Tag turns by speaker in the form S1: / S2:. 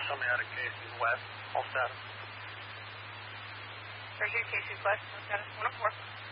S1: somebody out of Casey's West, all status.
S2: Treasure Casey's West, all status 104.